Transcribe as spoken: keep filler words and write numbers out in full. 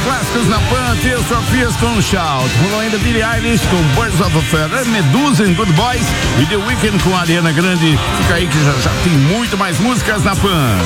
clássicos na Pan, Tears for Fears com Shout. Rolou ainda Billie Eilish com Birds of a Feather, Medusa em Good Boys e The Weeknd com a Ariana Grande. Fica aí que já, já tem muito mais músicas na Pan.